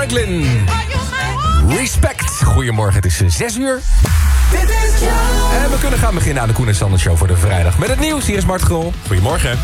Franklin. Respect. Goedemorgen, het is 6 uur. En we kunnen gaan beginnen aan de Koen en Sander Show voor de vrijdag. Met het nieuws, hier is Mart Grol. Goedemorgen.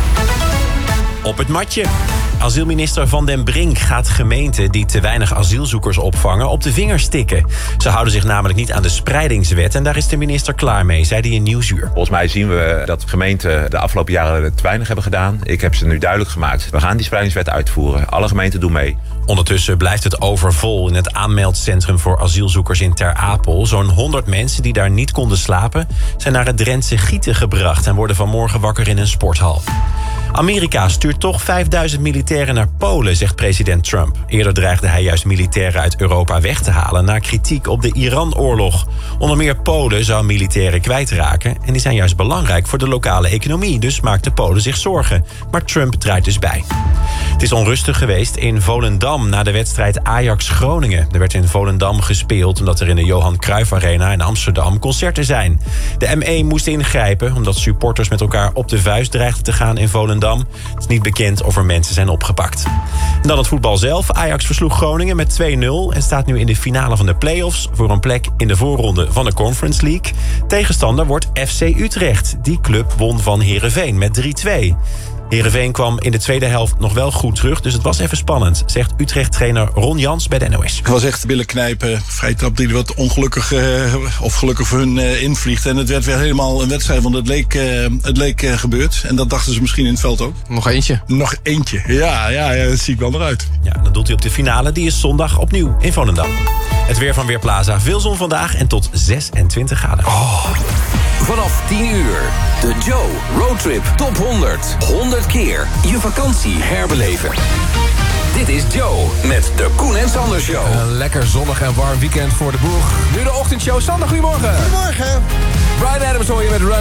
Op het matje. Asielminister Van den Brink gaat gemeenten die te weinig asielzoekers opvangen op de vingers tikken. Ze houden zich namelijk niet aan de spreidingswet en daar is de minister klaar mee, zei hij in Nieuwsuur. Volgens mij zien we dat gemeenten de afgelopen jaren te weinig hebben gedaan. Ik heb ze nu duidelijk gemaakt. We gaan die spreidingswet uitvoeren. Alle gemeenten doen mee. Ondertussen blijft het overvol in het aanmeldcentrum voor asielzoekers in Ter Apel. Zo'n 100 mensen die daar niet konden slapen zijn naar het Drentse Gieten gebracht en worden vanmorgen wakker in een sporthal. Amerika stuurt toch 5000 militairen naar Polen, zegt president Trump. Eerder dreigde hij juist militairen uit Europa weg te halen na kritiek op de Iran-oorlog. Onder meer Polen zou militairen kwijtraken en die zijn juist belangrijk voor de lokale economie. Dus maakten Polen zich zorgen. Maar Trump draait dus bij. Het is onrustig geweest in Volendam na de wedstrijd Ajax-Groningen. Er werd in Volendam gespeeld omdat er in de Johan Cruijff Arena in Amsterdam concerten zijn. De ME moest ingrijpen omdat supporters met elkaar op de vuist dreigden te gaan in Volendam. Het is niet bekend of er mensen zijn opgepakt. En dan het voetbal zelf. Ajax versloeg Groningen met 2-0 en staat nu in de finale van de play-offs voor een plek in de voorronde van de Conference League. Tegenstander wordt FC Utrecht. Die club won van Heerenveen met 3-2. Heerenveen kwam in de tweede helft nog wel goed terug, dus het was even spannend, zegt Utrecht-trainer Ron Jans bij de NOS. Het was echt billen knijpen, vrije trap die wat ongelukkig of gelukkig voor hun invliegt. En het werd weer helemaal een wedstrijd, want het leek gebeurd. En dat dachten ze misschien in het veld ook. Nog eentje. Nog eentje, ja, dat zie ik wel eruit. Ja, dan doelt hij op de finale, die is zondag opnieuw in Volendam. Het weer van Weerplaza, veel zon vandaag en tot 26 graden. Vanaf 10 uur. De Joe Roadtrip Top 100. 100 keer je vakantie herbeleven. Dit is Joe met de Koen en Sander Show. Een lekker zonnig en warm weekend voor de boeg. Nu de ochtendshow. Sander, goedemorgen. Goedemorgen. Bryan Adams hoor je met Run.